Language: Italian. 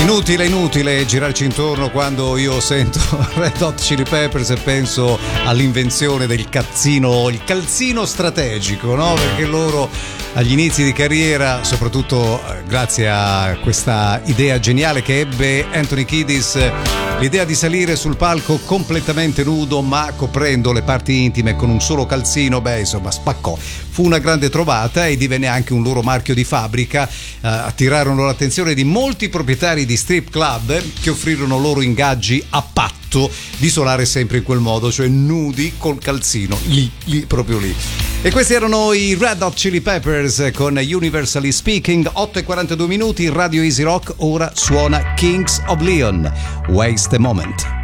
Inutile girarci intorno quando io sento Red Hot Chili Peppers e penso all'invenzione del cazzino, il calzino strategico, no? Perché loro agli inizi di carriera, soprattutto grazie a questa idea geniale che ebbe Anthony Kiedis, l'idea di salire sul palco completamente nudo ma coprendo le parti intime con un solo calzino, insomma spaccò. Fu una grande trovata e divenne anche un loro marchio di fabbrica. Attirarono l'attenzione di molti proprietari di strip club che offrirono loro ingaggi a patto di suonare sempre in quel modo, cioè nudi col calzino, lì, proprio lì. E questi erano i Red Hot Chili Peppers con Universally Speaking. 8:42 minuti, Radio Easy Rock. Ora suona Kings of Leon, Waste a Moment.